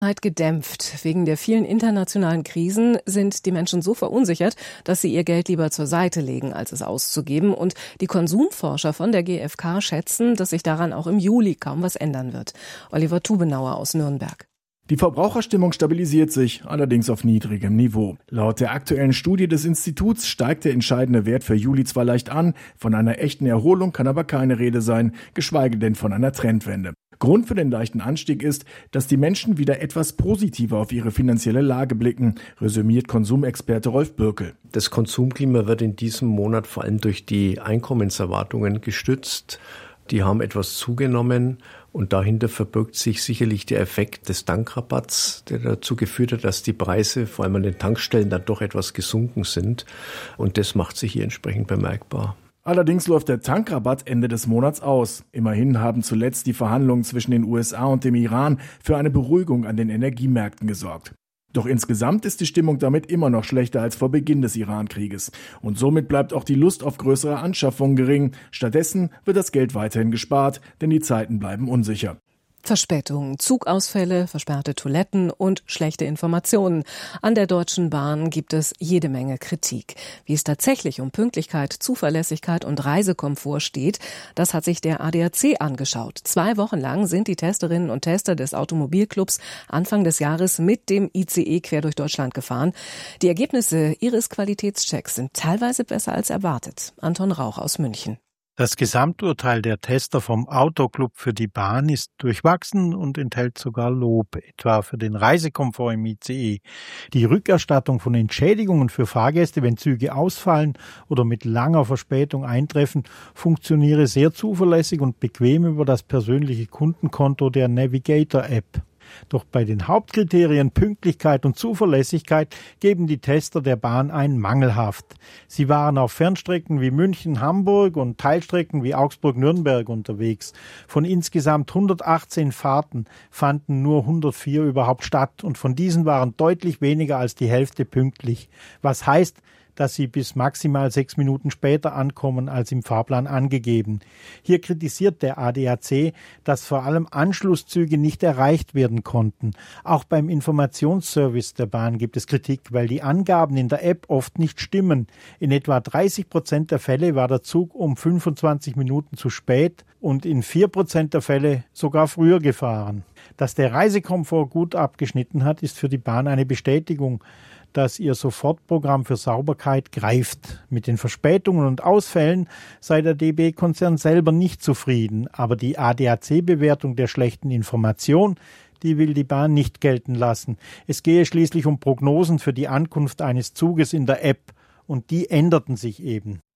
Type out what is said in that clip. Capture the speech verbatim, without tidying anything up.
Gedämpft. Wegen der vielen internationalen Krisen sind die Menschen so verunsichert, dass sie ihr Geld lieber zur Seite legen, als es auszugeben. Und die Konsumforscher von der G f K schätzen, dass sich daran auch im Juli kaum was ändern wird. Oliver Tubenauer aus Nürnberg. Die Verbraucherstimmung stabilisiert sich, allerdings auf niedrigem Niveau. Laut der aktuellen Studie des Instituts steigt der entscheidende Wert für Juli zwar leicht an, von einer echten Erholung kann aber keine Rede sein, geschweige denn von einer Trendwende. Grund für den leichten Anstieg ist, dass die Menschen wieder etwas positiver auf ihre finanzielle Lage blicken, resümiert Konsumexperte Rolf Bürkel. Das Konsumklima wird in diesem Monat vor allem durch die Einkommenserwartungen gestützt. Die haben etwas zugenommen und dahinter verbirgt sich sicherlich der Effekt des Tankrabatts, der dazu geführt hat, dass die Preise vor allem an den Tankstellen dann doch etwas gesunken sind. Und das macht sich hier entsprechend bemerkbar. Allerdings läuft der Tankrabatt Ende des Monats aus. Immerhin haben zuletzt die Verhandlungen zwischen den U S A und dem Iran für eine Beruhigung an den Energiemärkten gesorgt. Doch insgesamt ist die Stimmung damit immer noch schlechter als vor Beginn des Iran-Krieges. Und somit bleibt auch die Lust auf größere Anschaffungen gering. Stattdessen wird das Geld weiterhin gespart, denn die Zeiten bleiben unsicher. Verspätungen, Zugausfälle, versperrte Toiletten und schlechte Informationen. An der Deutschen Bahn gibt es jede Menge Kritik. Wie es tatsächlich um Pünktlichkeit, Zuverlässigkeit und Reisekomfort steht, das hat sich der A D A C angeschaut. Zwei Wochen lang sind die Testerinnen und Tester des Automobilclubs Anfang des Jahres mit dem I C E quer durch Deutschland gefahren. Die Ergebnisse ihres Qualitätschecks sind teilweise besser als erwartet. Anton Rauch aus München. Das Gesamturteil der Tester vom Autoclub für die Bahn ist durchwachsen und enthält sogar Lob, etwa für den Reisekomfort im I C E. Die Rückerstattung von Entschädigungen für Fahrgäste, wenn Züge ausfallen oder mit langer Verspätung eintreffen, funktioniere sehr zuverlässig und bequem über das persönliche Kundenkonto der Navigator-App. Doch bei den Hauptkriterien Pünktlichkeit und Zuverlässigkeit geben die Tester der Bahn ein mangelhaft. Sie waren auf Fernstrecken wie München-Hamburg und Teilstrecken wie Augsburg-Nürnberg unterwegs. Von insgesamt hundertachtzehn Fahrten fanden nur hundertvier überhaupt statt und von diesen waren deutlich weniger als die Hälfte pünktlich. Was heißt, dass sie bis maximal sechs Minuten später ankommen als im Fahrplan angegeben. Hier kritisiert der A D A C, dass vor allem Anschlusszüge nicht erreicht werden konnten. Auch beim Informationsservice der Bahn gibt es Kritik, weil die Angaben in der App oft nicht stimmen. In etwa dreißig Prozent der Fälle war der Zug um fünfundzwanzig Minuten zu spät und in vier Prozent der Fälle sogar früher gefahren. Dass der Reisekomfort gut abgeschnitten hat, ist für die Bahn eine Bestätigung, dass ihr Sofortprogramm für Sauberkeit greift. Mit den Verspätungen und Ausfällen sei der D B-Konzern selber nicht zufrieden, aber die A D A C-Bewertung der schlechten Information, die will die Bahn nicht gelten lassen. Es gehe schließlich um Prognosen für die Ankunft eines Zuges in der App und die änderten sich eben.